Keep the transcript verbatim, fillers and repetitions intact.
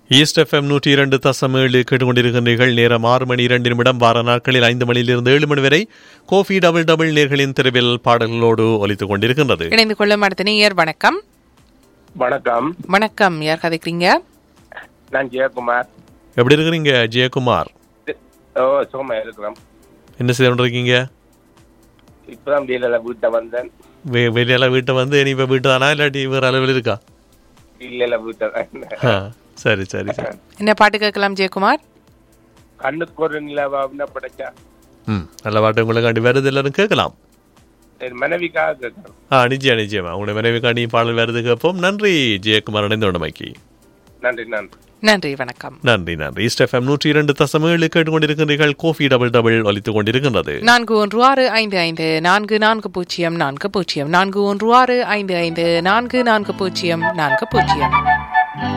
East FM நூற்றி இரண்டு தசம் ஏழு கேட்டுக்கொண்டிருக்கின்றீர்கள். நேரம் ஆறு மணி இரண்டு நிமிடம். வார நாட்களில் ஐந்து மணியிலிருந்து ஏழு மணி வரை கோஃபி டபுள் டபுள் நேர்களின் தெருவில் பாடல்களோடு ஒலித்துக் கொண்டிருக்கின்றது. இணைந்து கொள்ளும் அடுத்த நேயர். வணக்கம். வணக்கம். வணக்கம். யார் கதைக்கிறீங்க? நான் ஜெயக்குமார். எப்படி இருக்கிறீங்க ஜெயக்குமார்? ஓ, சுகமா இருக்கிறோம். என்ன செய்து கொண்டிருக்கீங்க? இப்பதான் வெளியில வீட்டை வந்தேன். வெளியெல்லாம் வீட்டை வந்து நீ இப்போ வீட்டு தானா இல்லாட்டி வேறு அளவில் இருக்கா? இல்ல வீட்டை தான். சரி சரி சரி. என்ன பாட்டு கேட்கலாம் ஜெயக்குமார்? கண்ணுக்கு ஒரு நிலவா படைச்சா. ம், நல்ல பாட்டு உங்களுக்காண்டி வருது, எல்லாரும் கேட்கலாம். மனைவிக்காக கேட்கணும். ஆ, நிச்சயம் நிச்சயமா உங்களுடைய மனைவிக்காண்டி பாடல் வருது கேட்போம். நன்றி ஜெயக்குமார், இணைந்த உடமைக்கு நன்றி. நன்றி நன்றி. வணக்கம். நன்றி நன்றி. ஈஸ்ட் எஃப்எம் நூற்றி இரண்டு தசம் ஏழு கேட்டுக்கொண்டிருக்கிறீர்கள். கோஃபி டபுள் டபுள் ஒலித்துக் கொண்டிருக்கின்றது. நான்கு ஒன்று ஆறு ஐந்து ஐந்து நான்கு நான்கு பூஜ்ஜியம் நான்கு பூஜ்ஜியம் நான்கு ஒன்று ஆறு ஐந்து ஐந்து நான்கு நான்கு பூஜ்ஜியம் நான்கு பூஜ்ஜியம்.